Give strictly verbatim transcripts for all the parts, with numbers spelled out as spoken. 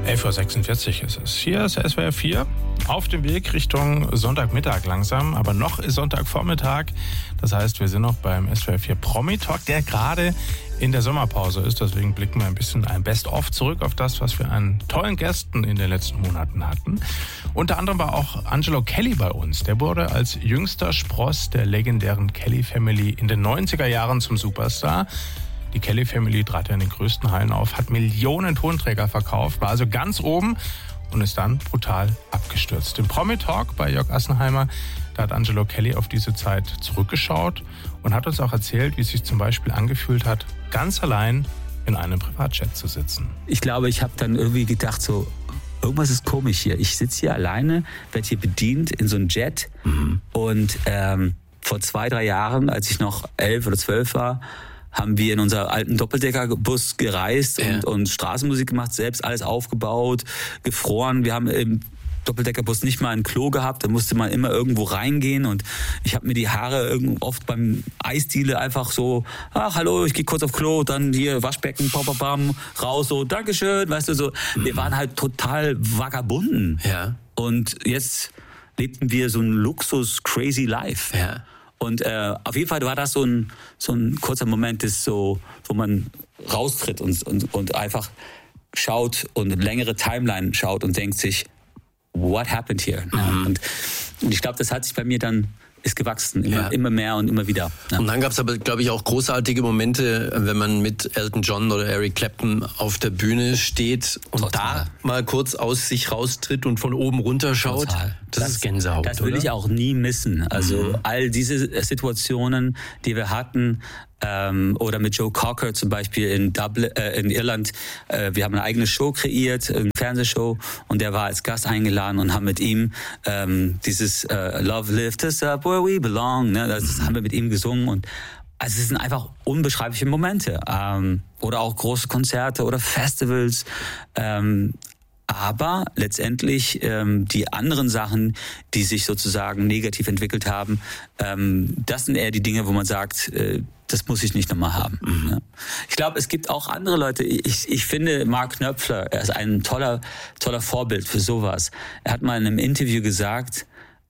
elf Uhr sechsundvierzig ist es. Hier ist S W R vier. Auf dem Weg Richtung Sonntagmittag langsam, aber noch ist Sonntagvormittag. Das heißt, wir sind noch beim S W R vier Promi-Talk, der gerade in der Sommerpause ist. Deswegen blicken wir ein bisschen ein Best-of zurück auf das, was wir an tollen Gästen in den letzten Monaten hatten. Unter anderem war auch Angelo Kelly bei uns. Der wurde als jüngster Spross der legendären Kelly Family in den neunziger Jahren zum Superstar. Die Kelly Family trat ja in den größten Hallen auf, hat Millionen Tonträger verkauft, war also ganz oben und ist dann brutal abgestürzt. Im Promi-Talk bei Jörg Assenheimer, da hat Angelo Kelly auf diese Zeit zurückgeschaut und hat uns auch erzählt, wie es sich zum Beispiel angefühlt hat, ganz allein in einem Privatjet zu sitzen. Ich glaube, ich habe dann irgendwie gedacht, so, irgendwas ist komisch hier. Ich sitze hier alleine, werde hier bedient in so einem Jet. Mhm. Und ähm, vor zwei, drei Jahren, als ich noch elf oder zwölf war, haben wir in unser alten Doppeldeckerbus gereist ja. und, und Straßenmusik gemacht, selbst alles aufgebaut, gefroren. Wir haben im Doppeldeckerbus nicht mal ein Klo gehabt, da musste man immer irgendwo reingehen und ich habe mir die Haare oft beim Eisdiele einfach so, ach hallo, ich gehe kurz auf Klo, dann hier Waschbecken, pop, pop, bam, raus, so, Dankeschön, weißt du, so. Wir waren halt total vagabunden. Ja. Und jetzt lebten wir so ein Luxus, crazy life. Ja. Und äh, auf jeden Fall war das so ein, so ein kurzer Moment, ist so, wo man raustritt und, und, und einfach schaut und eine längere Timeline schaut und denkt sich, what happened here? Mhm. Und, und ich glaube, das hat sich bei mir dann, ist gewachsen, immer, ja. immer mehr und immer wieder. Ja. Und dann gab es aber, glaube ich, auch großartige Momente, wenn man mit Elton John oder Eric Clapton auf der Bühne steht und Total. da mal kurz aus sich raustritt und von oben runter schaut. Total. Das, das ist Gänsehaut, Das will oder? ich auch nie missen. Also mhm. all diese Situationen, die wir hatten, ähm, oder mit Joe Cocker zum Beispiel in Dublin, äh, in Irland, äh, wir haben eine eigene Show kreiert, eine Fernsehshow, und der war als Gast eingeladen und haben mit ihm ähm, dieses äh, Love Lift Us Up Where We Belong, ne, das mhm. haben wir mit ihm gesungen und also es sind einfach unbeschreibliche Momente. Ähm, oder auch große Konzerte oder Festivals. Ähm, aber letztendlich ähm, die anderen Sachen, die sich sozusagen negativ entwickelt haben, ähm, das sind eher die Dinge, wo man sagt, äh, das muss ich nicht nochmal haben. Mhm. Ja. Ich glaube, es gibt auch andere Leute. Ich, ich finde Mark Knöpfler, er ist ein toller, toller Vorbild für sowas. Er hat mal in einem Interview gesagt,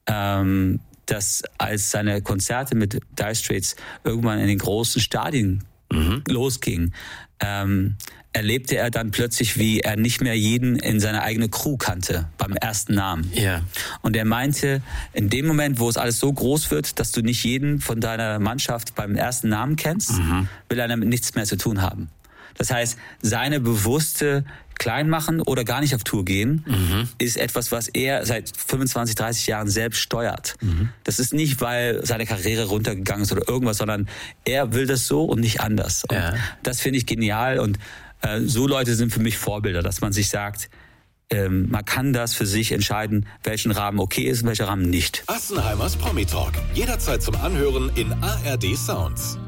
ähm, dass als seine Konzerte mit Dire Straits irgendwann in den großen Stadien mhm. losging, ähm, erlebte er dann plötzlich, wie er nicht mehr jeden in seine eigene Crew kannte, beim ersten Namen. Ja. Und er meinte, in dem Moment, wo es alles so groß wird, dass du nicht jeden von deiner Mannschaft beim ersten Namen kennst, mhm. will er damit nichts mehr zu tun haben. Das heißt, seine bewusste Kleinmachen oder gar nicht auf Tour gehen, mhm. ist etwas, was er seit fünfundzwanzig, dreißig Jahren selbst steuert. Mhm. Das ist nicht, weil seine Karriere runtergegangen ist oder irgendwas, sondern er will das so und nicht anders. Und ja. das finde ich genial und äh, so Leute sind für mich Vorbilder, dass man sich sagt, ähm, man kann das für sich entscheiden, welchen Rahmen okay ist und welcher Rahmen nicht. Assenheimers Promi Talk. Jederzeit zum Anhören in A R D Sounds.